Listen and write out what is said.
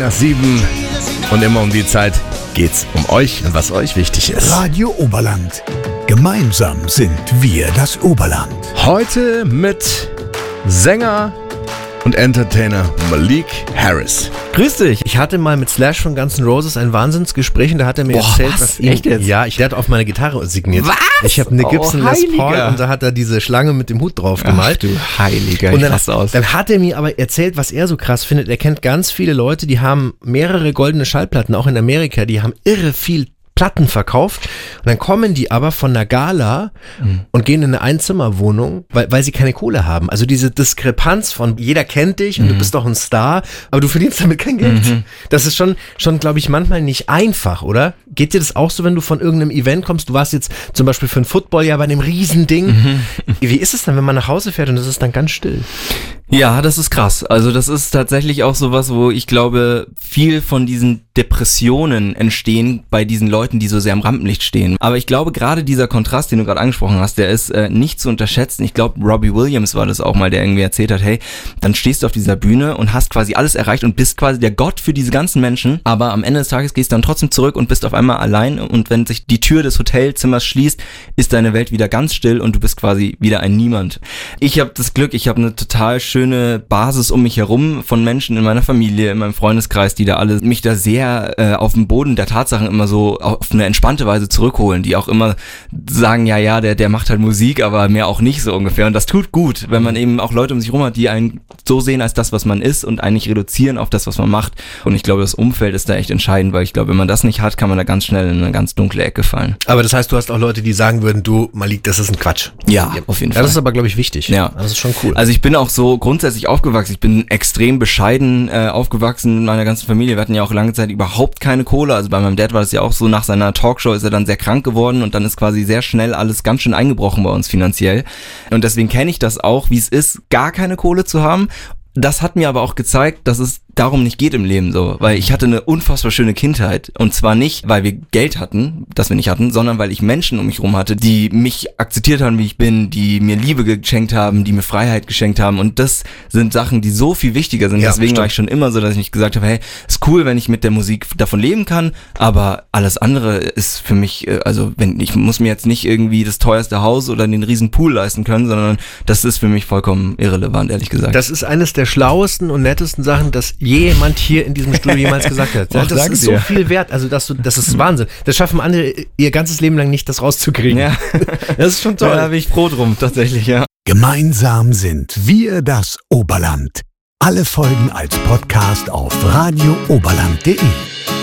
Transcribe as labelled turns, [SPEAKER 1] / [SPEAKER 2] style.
[SPEAKER 1] Nach 7 und immer um die Zeit geht's um euch und was euch wichtig ist.
[SPEAKER 2] Radio Oberland. Gemeinsam sind wir das Oberland.
[SPEAKER 1] Heute mit Sänger und Entertainer Malik Harris.
[SPEAKER 3] Grüß dich. Ich hatte mal mit Slash von Guns N' Roses ein Wahnsinnsgespräch und da hat er mir erzählt, was ihm...
[SPEAKER 4] Echt jetzt?
[SPEAKER 3] Ja, der hat auf meine Gitarre signiert.
[SPEAKER 4] Was?
[SPEAKER 3] Ich habe eine Gibson Les Paul
[SPEAKER 4] Heiliger.
[SPEAKER 3] und da hat er diese Schlange mit dem Hut drauf gemalt.
[SPEAKER 4] Ach du Heiliger,
[SPEAKER 3] Und dann,
[SPEAKER 4] aus.
[SPEAKER 3] dann hat er mir aber erzählt, was er so krass findet. Er kennt ganz viele Leute, die haben mehrere goldene Schallplatten, auch in Amerika, die haben irre viel Platten verkauft und dann kommen die aber von einer Gala und gehen in eine Einzimmerwohnung, weil sie keine Kohle haben. Also diese Diskrepanz von jeder kennt dich und du bist doch ein Star, aber du verdienst damit kein Geld. Das ist schon glaube ich, manchmal nicht einfach, oder? Geht dir das auch so, wenn du von irgendeinem Event kommst? Du warst jetzt zum Beispiel für ein Footballjahr bei einem Riesending. Wie ist es dann, wenn man nach Hause fährt und es ist dann ganz still?
[SPEAKER 4] Ja, das ist krass. Also das ist tatsächlich auch sowas, wo ich glaube, viel von diesen Depressionen entstehen bei diesen Leuten, die so sehr im Rampenlicht stehen. Aber ich glaube, gerade dieser Kontrast, den du gerade angesprochen hast, der ist nicht zu unterschätzen. Ich glaube, Robbie Williams war das auch mal, der irgendwie erzählt hat, hey, dann stehst du auf dieser Bühne und hast quasi alles erreicht und bist quasi der Gott für diese ganzen Menschen, aber am Ende des Tages gehst du dann trotzdem zurück und bist auf einmal allein und wenn sich die Tür des Hotelzimmers schließt, ist deine Welt wieder ganz still und du bist quasi wieder ein Niemand. Ich habe das Glück, ich habe eine total schöne Basis um mich herum von Menschen in meiner Familie, in meinem Freundeskreis, die da alle mich da sehr auf dem Boden der Tatsachen immer so auf eine entspannte Weise zurückholen, die auch immer sagen, der macht halt Musik, aber mehr auch nicht so ungefähr. Und das tut gut, wenn man eben auch Leute um sich herum hat, die einen so sehen als das, was man ist und eigentlich reduzieren auf das, was man macht. Und ich glaube, das Umfeld ist da echt entscheidend, weil ich glaube, wenn man das nicht hat, kann man da ganz schnell in eine ganz dunkle Ecke fallen.
[SPEAKER 3] Aber das heißt, du hast auch Leute, die sagen würden, du, Malik, das ist ein Quatsch.
[SPEAKER 4] Ja, auf jeden Fall.
[SPEAKER 3] Ja, das ist aber, glaube ich, wichtig.
[SPEAKER 4] Ja.
[SPEAKER 3] Das ist schon cool.
[SPEAKER 4] Also ich bin auch so grundsätzlich aufgewachsen. Ich bin extrem bescheiden aufgewachsen in meiner ganzen Familie. Wir hatten ja auch lange Zeit überhaupt keine Kohle. Also bei meinem Dad war das ja auch so, nach seiner Talkshow ist er dann sehr krank geworden und dann ist quasi sehr schnell alles ganz schön eingebrochen bei uns finanziell. Und deswegen kenne ich das auch, wie es ist, gar keine Kohle zu haben. Das hat mir aber auch gezeigt, dass es darum nicht geht im Leben so, weil ich hatte eine unfassbar schöne Kindheit und zwar nicht, weil wir Geld hatten, das wir nicht hatten, sondern weil ich Menschen um mich herum hatte, die mich akzeptiert haben, wie ich bin, die mir Liebe geschenkt haben, die mir Freiheit geschenkt haben und das sind Sachen, die so viel wichtiger sind.
[SPEAKER 3] Ja,
[SPEAKER 4] deswegen war ich schon immer so, dass ich nicht gesagt habe, hey, ist cool, wenn ich mit der Musik davon leben kann, aber alles andere ist für mich, also ich muss mir jetzt nicht irgendwie das teuerste Haus oder den riesen Pool leisten können, sondern das ist für mich vollkommen irrelevant, ehrlich gesagt.
[SPEAKER 3] Das ist eines der schlauesten und nettesten Sachen, dass jemand hier in diesem Studio jemals gesagt hat.
[SPEAKER 4] Ach,
[SPEAKER 3] das ist so viel wert. Also das ist Wahnsinn. Das schaffen andere ihr ganzes Leben lang nicht, das rauszukriegen.
[SPEAKER 4] Ja.
[SPEAKER 3] Das ist schon toll.
[SPEAKER 4] Da bin ich froh drum, tatsächlich, ja.
[SPEAKER 2] Gemeinsam sind wir das Oberland. Alle Folgen als Podcast auf radiooberland.de.